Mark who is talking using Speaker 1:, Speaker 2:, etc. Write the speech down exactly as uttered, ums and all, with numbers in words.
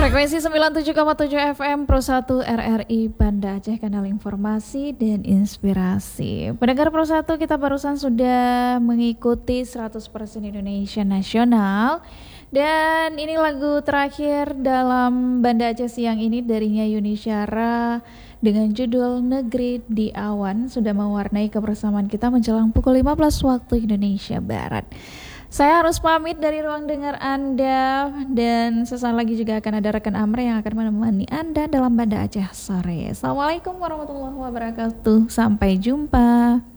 Speaker 1: Frekuensi sembilan puluh tujuh koma tujuh F M Pro satu R R I Banda Aceh, kanal informasi dan inspirasi. Pendengar Pro satu, kita barusan sudah mengikuti seratus persen Indonesia Nasional. Dan ini lagu terakhir dalam Banda Aceh siang ini dari Yuni Syara dengan judul Negeri di Awan sudah mewarnai kebersamaan kita menjelang pukul lima belas waktu Indonesia Barat. Saya harus pamit dari ruang dengar Anda, dan sesaat lagi juga akan ada rekan Amre yang akan menemani Anda dalam Banda Aceh sore. Assalamualaikum warahmatullahi wabarakatuh. Sampai jumpa.